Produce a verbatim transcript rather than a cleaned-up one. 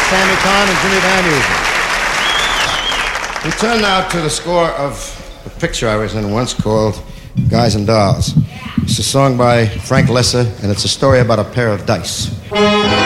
Sammy Kahn and Jimmy Van Heusen. We turn now to the score of a picture I was in once called Guys and Dolls. It's a song by Frank Lesser, and it's a story about a pair of dice.